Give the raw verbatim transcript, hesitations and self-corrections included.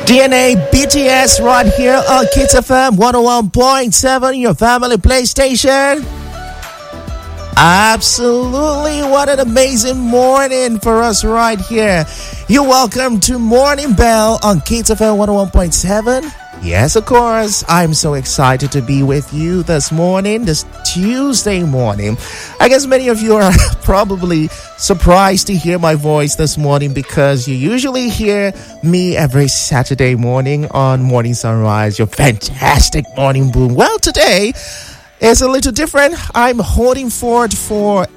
D N A B T S right here on Kids F M one oh one point seven, your family play station. Absolutely, what an amazing morning for us right here. You're welcome to Morning Bell on Kids F M one oh one point seven. Yes, of course, I'm so excited to be with you this morning, this Tuesday morning. I guess many of you are probably surprised to hear my voice this morning because you usually hear me every Saturday morning on Morning Sunrise, your fantastic morning boom. Well, today is a little different. I'm holding forward for